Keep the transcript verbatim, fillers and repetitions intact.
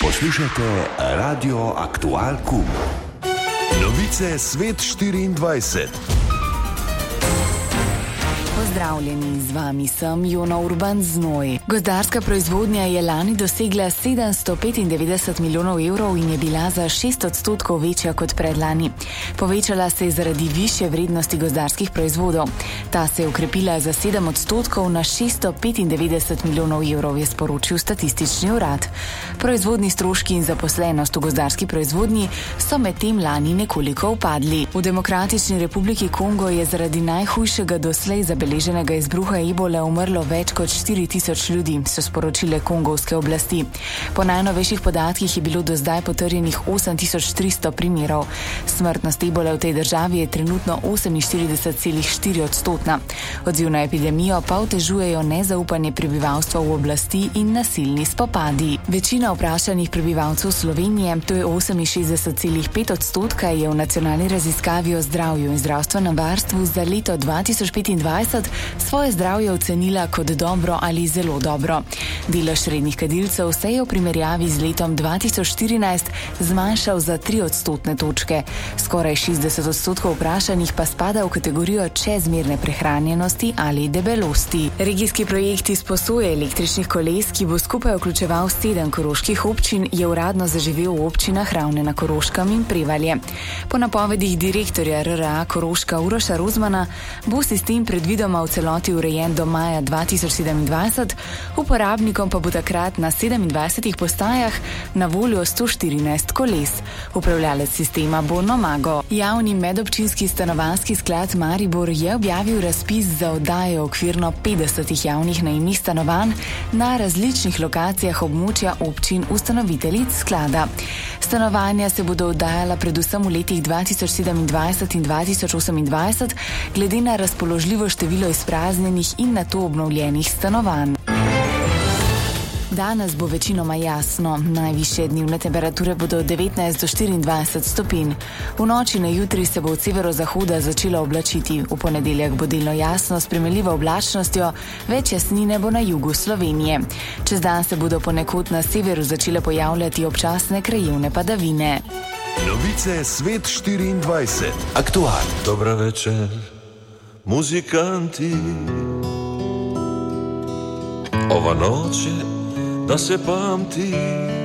Poslušajte Radio Aktual Kum. Novice Svet štiriindvajset. Pozdravljeni, z vami sem Jona Urban Znoj. Gozdarska proizvodnja je lani dosegla sedemsto petindevetdeset milijonov evrov in je bila za šest odstotkov večja kot predlani. Povečala se je zaradi višje vrednosti gozdarskih proizvodov. Ta se je ukrepila za sedem odstotkov na šeststo petindevetdeset milijonov evrov, je sporočil statistični urad. Proizvodni stroški in zaposlenost v gozdarski proizvodnji so medtem lani nekoliko upadli. V Demokratični republiki Kongo je zaradi najhujšega doslej zabeleženega izbruha ebole umrlo več kot štiri tisoč ljudi, so sporočile kongovske oblasti. Po najnovejših podatkih je bilo do zdaj potrjenih osem tisoč tristo primerov. Smrtnost ebole v tej državi je trenutno oseminštirideset celih štiri odstotna. Odziv na epidemijo pa otežujejo nezaupanje prebivalstva v oblasti in nasilni spopadi. Večina vprašanih prebivalcev Slovenije, to je oseminšestdeset celih pet odstotka, je v nacionalni raziskavi o zdravju in zdravstvenem varstvu za leto dva tisoč petindvajset svoje zdravje ocenila kot dobro ali zelo dobro. Delež srednjih kadilcev se je v primerjavi z letom dva tisoč štirinajst zmanjšal za tri odstotne točke. Skoraj šestdeset odstotkov vprašanih pa spada v kategorijo čezmerne prehranjenosti ali debelosti. Regijski projekt izposoje električnih koles, ki bo skupaj vključeval sedem koroških občin, je uradno zaživel v občinah Ravne na Koroškem in Prevalje. Po napovedih direktorja R R A Koroška Uroša Rozmana bo sistem predvidoma v celoti urejen do maja dva tisoč sedemindvajset, uporabnikom pa bo takrat na sedemindvajsetih postajah na voljo sto štirinajst koles. Upravljalec sistema bo Nomago. Javni medobčinski stanovanjski sklad Maribor je objavil razpis za oddajo okvirno petdesetih javnih najemnih stanovanj na različnih lokacijah območja občin ustanoviteljic sklada. Stanovanja se bodo oddajala predvsem v letih dva tisoč sedemindvajset in dva tisoč osemindvajset, glede na razpoložljivo število izpraznjenih in nato obnovljenih stanovanj. Danes bo večinoma jasno. Najvišje dnevne temperature bodo od devetnajst do štiriindvajset stopinj. V noči na jutri se bo od severozahoda začelo oblačiti. V ponedeljek bo delno jasno s primerljivo oblačnostjo, več jasnine bo na jugu Slovenije. Čez dan se bodo ponekod na severu začele pojavljati občasne krajevne padavine. Novice Svet štiriindvajset. Aktual. Dobra večer, muzikanti. Ova noć je da se pamti.